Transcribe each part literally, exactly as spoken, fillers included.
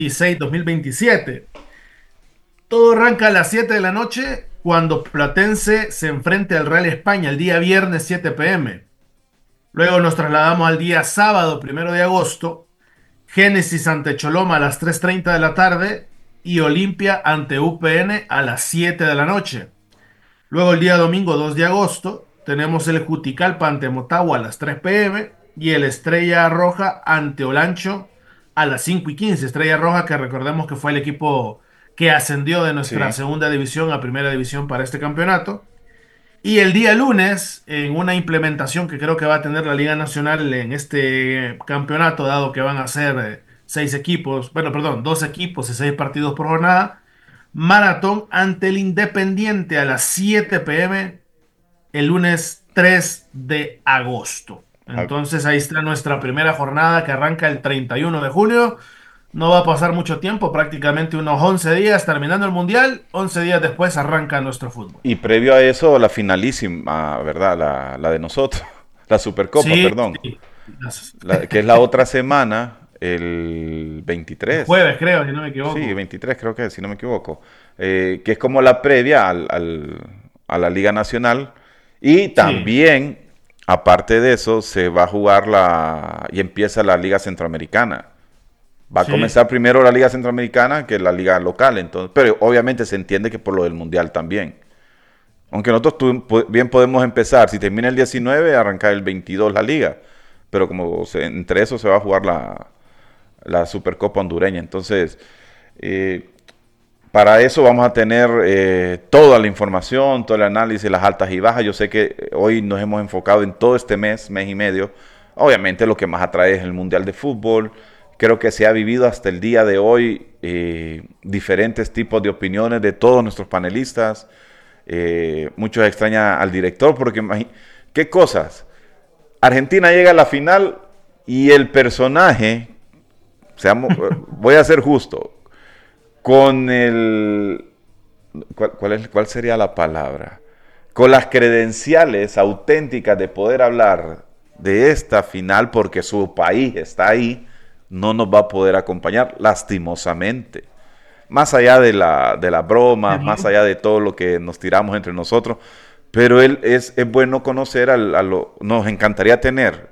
veintiséis dos mil veintisiete. Todo arranca a las siete de la noche cuando Platense se enfrente al Real España el día viernes siete p m. Luego nos trasladamos al día sábado primero de agosto. Génesis ante Choloma a las tres treinta de la tarde y Olimpia ante U P N a las siete de la noche. Luego el día domingo dos de agosto tenemos el Juticalpa ante Motagua a las tres p m y el Estrella Roja ante Olancho a las cinco y quince. Estrella Roja, que recordemos que fue el equipo que ascendió de nuestra Sí, segunda división a primera división para este campeonato. Y el día lunes, en una implementación que creo que va a tener la Liga Nacional en este campeonato, dado que van a ser eh, seis equipos, bueno, perdón, dos equipos y seis partidos por jornada, maratón ante el Independiente a las siete p m el lunes tres de agosto. a- Entonces ahí está nuestra primera jornada que arranca el treinta y uno de julio. No va a pasar mucho tiempo, prácticamente unos once días terminando el Mundial. Once días después arranca nuestro fútbol. y previo a eso, la finalísima, ¿verdad? La, la de nosotros, la Supercopa, Sí, perdón, sí. Las- la- que es la otra semana, el El veintitrés. jueves, creo, si no me Sí, equivoco. veintitrés creo que, si no me equivoco. Eh, que es como la previa al, al- a la Liga Nacional. Y Sí, también, aparte de eso, se va a jugar la... y empieza la Liga Centroamericana. Va a sí, comenzar primero la Liga Centroamericana que la Liga local, entonces, pero obviamente se entiende que por lo del Mundial también. Aunque nosotros tu- po- bien podemos empezar, si termina el diecinueve, arrancar el veintidós la Liga. Pero como se- entre eso se va a jugar la, la Supercopa hondureña. Entonces, eh, para eso vamos a tener eh, toda la información, todo el análisis, las altas y bajas. Yo sé que eh, hoy nos hemos enfocado en todo este mes, mes y medio. Obviamente lo que más atrae es el Mundial de Fútbol. Creo que se ha vivido hasta el día de hoy eh, diferentes tipos de opiniones de todos nuestros panelistas. Eh, muchos extrañan al director porque, imagi- ¿qué cosas? Argentina llega a la final y el personaje, seamos, voy a ser justo, con el... ¿Cuál, cuál es, ¿Cuál sería la palabra? Con las credenciales auténticas de poder hablar de esta final porque su país está ahí, no nos va a poder acompañar lastimosamente. Más allá de la, de las bromas, más sí, allá de todo lo que nos tiramos entre nosotros, pero él es, es bueno conocer al, a lo... Nos encantaría tener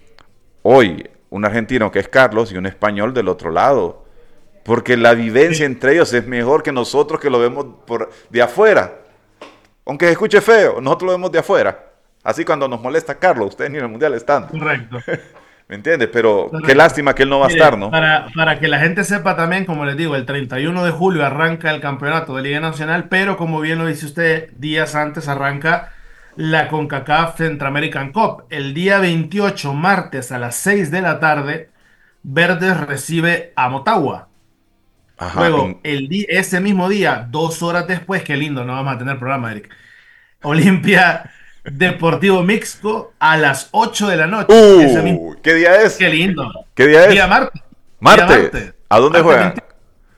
hoy un argentino que es Carlos y un español del otro lado. Porque la vivencia sí, entre ellos es mejor que nosotros que lo vemos por de afuera. Aunque se escuche feo, nosotros lo vemos de afuera. Así cuando nos molesta Carlos, ustedes ni en el mundial están. correcto, ¿Me entiendes? Pero qué correcto. lástima que él no va a estar, Mire, ¿no? para, para que la gente sepa también, como les digo, el treinta y uno de julio arranca el campeonato de Liga Nacional, pero como bien lo dice usted, días antes arranca la CONCACAF Central Cup. El día veintiocho, martes a las seis de la tarde, Verdes recibe a Motagua. Ajá. Luego, en- el di- ese mismo día, dos horas después, qué lindo, no vamos a tener programa, Eric. Olimpia Deportivo Mixco a las ocho de la noche. Ese mismo, Uh, ¿qué día es? qué lindo. ¿Qué día Día es? martes. Día Martes. martes. ¿A dónde Martes juegan? veintiuno.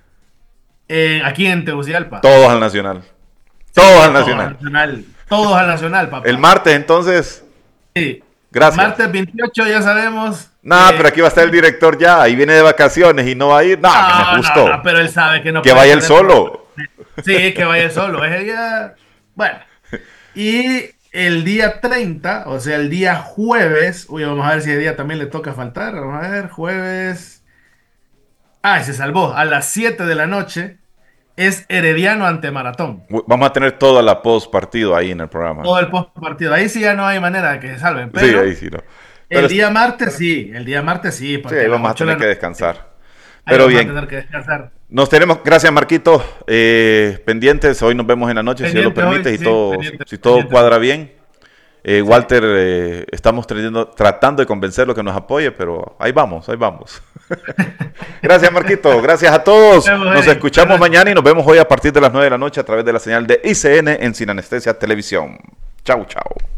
Eh, aquí en Tegucigalpa. Todos al Nacional. Todos al Sí, todos al Nacional. Nacional. Todos al Nacional, El papá. martes, entonces, Sí. gracias. Martes veintiocho ya sabemos. Nah, pero eh, aquí va a estar el director ya. Ahí viene de vacaciones y no va a ir. Nah, que no es no, no, no, justo. pero él sabe que no Que puede vaya él tener programa. solo. Sí, que vaya solo. Ese día. Bueno. Y el día treinta, o sea, el día jueves. Uy, vamos a ver si el día también le toca faltar. Vamos a ver, jueves. Ah, se salvó. A las siete de la noche es Herediano ante Maratón. Vamos a tener toda la post partido ahí en el programa. Todo el post partido. Ahí sí ya no hay manera de que se salven, Sí, ahí pero sí, no. Pero el est- día martes sí. El día martes sí, sí, porque ahí a las vamos a ocho de tener la que noche. descansar. Ahí Pero vamos a bien, tener que descansar. nos tenemos, gracias Marquito, eh, pendientes. Hoy nos vemos en la noche, si Dios lo Pendiente hoy, permite, y sí, todo, pendiente, si todo pendiente. cuadra bien. Eh, Sí. Walter, eh, estamos trayendo- tratando de convencerlo que nos apoye, pero ahí vamos, ahí vamos. Gracias Marquito, gracias a Nos todos. vemos, Nos Eric. escuchamos Buenas noches. mañana y nos vemos hoy a partir de las nueve de la noche a través de la señal de I C N en Sin Anestesia Televisión. Chau, chau.